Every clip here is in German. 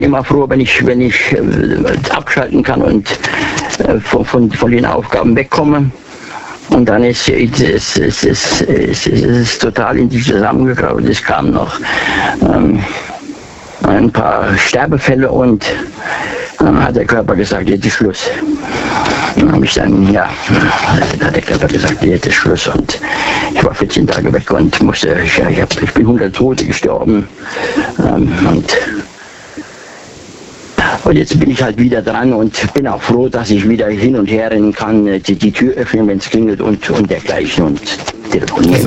immer froh, wenn ich abschalten kann und von den Aufgaben wegkomme. Und dann ist es total in sich zusammengekraut. Es kamen noch ein paar Sterbefälle und dann hat der Körper gesagt, jetzt ist Schluss. Dann habe ich dann, hat der Körper gesagt, jetzt ist Schluss. Und ich war 14 Tage weg und ich bin 100 Tote gestorben. Und jetzt bin ich halt wieder dran und bin auch froh, dass ich wieder hin und her rennen kann, die Tür öffnen, wenn es klingelt und dergleichen und telefonieren.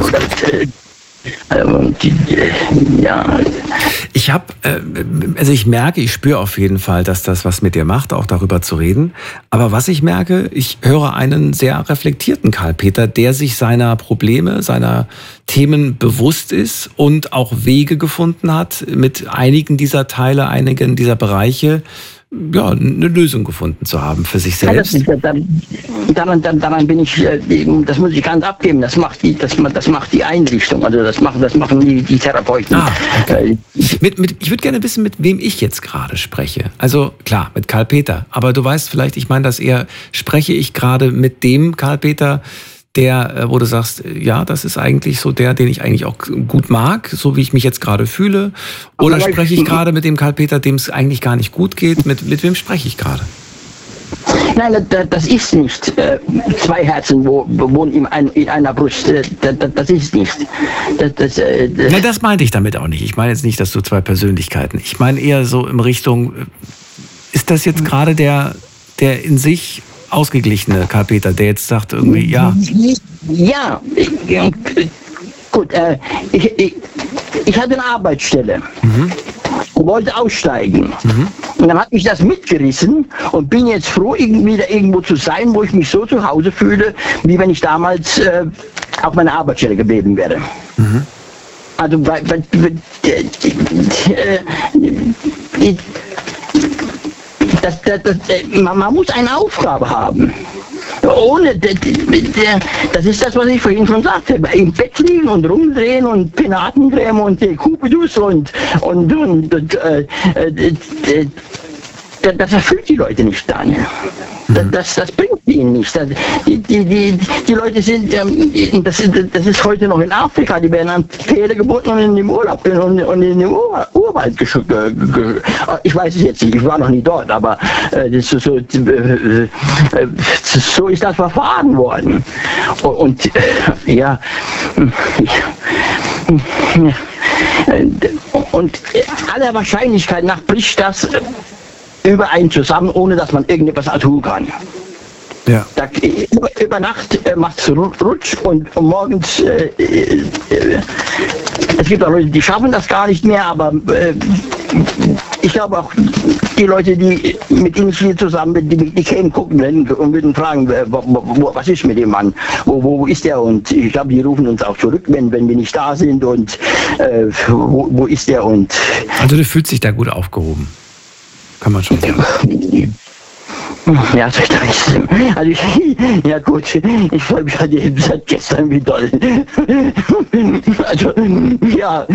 Ich merke, ich spüre auf jeden Fall, dass das was mit dir macht, auch darüber zu reden. Aber was ich merke, ich höre einen sehr reflektierten Karl-Peter, der sich seiner Probleme, seiner Themen bewusst ist und auch Wege gefunden hat, mit einigen dieser Teile, einigen dieser Bereiche, eine Lösung gefunden zu haben für sich selbst. Daran bin ich, das muss ich ganz abgeben, das macht die Einrichtung, also das machen die Therapeuten. Okay. Ich würde gerne wissen, mit wem ich jetzt gerade spreche. Also klar, mit Karl-Peter, aber du weißt vielleicht, ich meine das eher, spreche ich gerade mit dem Karl-Peter, der, wo du sagst, ja, das ist eigentlich so der, den ich eigentlich auch gut mag, so wie ich mich jetzt gerade fühle? Oder spreche ich gerade mit dem Karl-Peter, dem es eigentlich gar nicht gut geht? Mit wem spreche ich gerade? Nein, das ist nicht zwei Herzen, wo wohnen in einer Brust. Das ist nicht. Das meinte ich damit auch nicht. Ich meine jetzt nicht, dass du zwei Persönlichkeiten. Ich meine eher so in Richtung, ist das jetzt gerade der in sich ausgeglichene Karl-Peter, der jetzt sagt irgendwie, ja. Ja, gut, ich hatte eine Arbeitsstelle und wollte aussteigen. Und dann hat mich das mitgerissen und bin jetzt froh, wieder irgendwo zu sein, wo ich mich so zu Hause fühle, wie wenn ich damals auf meiner Arbeitsstelle geblieben wäre. Also, man muss eine Aufgabe haben. Ohne, das ist das, was ich vorhin schon sagte, im Bett liegen und rumdrehen und Penatencreme und Cupidus und das erfüllt die Leute nicht, Daniel. Das bringt ihnen nichts. Die Leute sind, das ist heute noch in Afrika, die werden an Pferde gebunden und in den Urlaub und in den Urwald geschickt. Ich weiß es jetzt nicht, ich war noch nie dort, aber so ist das verfahren worden. Und und aller Wahrscheinlichkeit nach bricht das über einen zusammen, ohne dass man irgendetwas tun kann. Ja. Über Nacht macht es Rutsch und morgens, es gibt auch Leute, die schaffen das gar nicht mehr, aber ich glaube auch, die Leute, mit denen ich hier zusammen bin, die kämen gucken und würden fragen, was ist mit dem Mann, wo ist der? Und ich glaube, die rufen uns auch zurück, wenn wir nicht da sind und wo ist der? Und also du fühlst dich da gut aufgehoben, kann man schon sagen. Ja, also ja gut, ich freue mich halt eben seit gestern wie doll. Also, ja,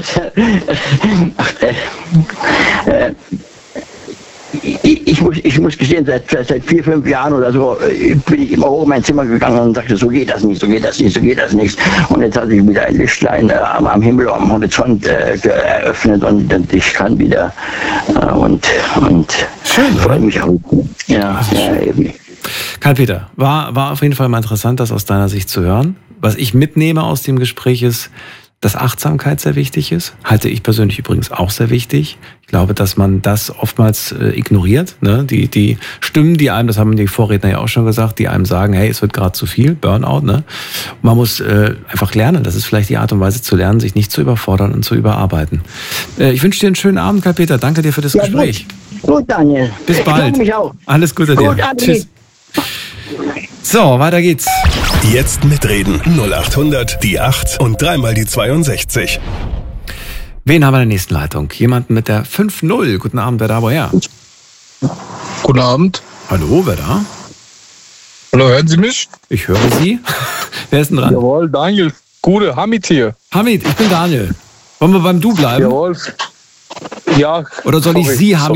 ich muss gestehen, seit 4-5 Jahren oder so bin ich immer hoch in mein Zimmer gegangen und sagte, so geht das nicht, so geht das nicht, so geht das nicht. Und jetzt hat sich wieder ein Lichtlein am Himmel, am Horizont eröffnet und ich kann wieder und freue mich auch. Ja, eben. Karl-Peter, war auf jeden Fall mal interessant, das aus deiner Sicht zu hören. Was ich mitnehme aus dem Gespräch ist, dass Achtsamkeit sehr wichtig ist. Halte ich persönlich übrigens auch sehr wichtig. Ich glaube, dass man das oftmals ignoriert. Ne? Die Stimmen, die einem, das haben die Vorredner ja auch schon gesagt, die einem sagen, hey, es wird gerade zu viel, Burnout. Ne? Man muss einfach lernen. Das ist vielleicht die Art und Weise zu lernen, sich nicht zu überfordern und zu überarbeiten. Ich wünsche dir einen schönen Abend, Karl-Peter. Danke dir für das Gespräch. Gut, Daniel. Bis bald. Ich mich auch. Alles Gute dir. Tschüss. So, weiter geht's. Jetzt mitreden. 0800 die 8 und dreimal die 62. Wen haben wir in der nächsten Leitung? Jemanden mit der 5-0. Guten Abend, wer da, woher? Guten Abend. Hallo, wer da? Hallo, hören Sie mich? Ich höre Sie. Wer ist denn dran? Jawohl, Daniel. Gute, Hamid hier. Hamid, ich bin Daniel. Wollen wir beim Du bleiben? Jawohl. Ja. Oder soll ich sorry, Sie haben? sorry.